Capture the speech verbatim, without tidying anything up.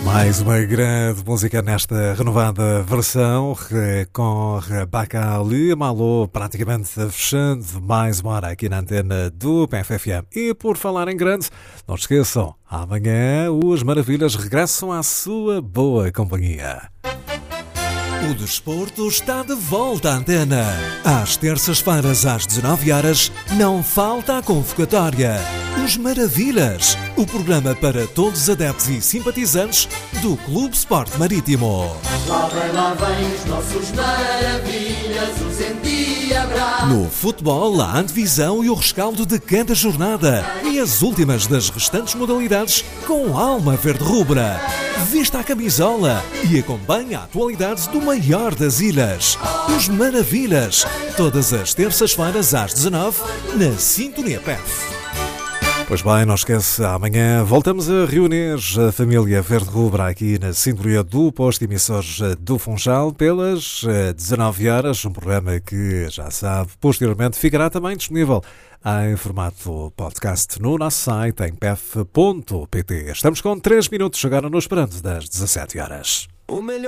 Mais uma grande música nesta renovada versão com Rebecca Lee Malo, praticamente fechando mais uma hora aqui na antena do P F F M. E por falar em grande, não esqueçam, amanhã os Maravilhas regressam à sua boa companhia. O desporto está de volta à antena. Às terças-feiras, às dezanove horas, não falta a convocatória. Os Maravilhas, o programa para todos os adeptos e simpatizantes do Clube Sport Marítimo. Lá vem, lá vem os nossos Maravilhas, os endiabrados. No futebol, a antevisão e o rescaldo de cada jornada e as últimas das restantes modalidades com alma verde-rubra. Vista a camisola e acompanhe a atualidade do maior das ilhas. Os Maravilhas, todas as terças-feiras às dezanove, na Sintonia P F. Pois bem, não esquece, amanhã voltamos a reunir a família verde-rubra aqui na sintonia do posto emissores do Funchal pelas dezanove horas, um programa que, já sabe, posteriormente ficará também disponível em formato podcast no nosso site em p f ponto p t. Estamos com três minutos agora no esperando das dezassete horas. O melhor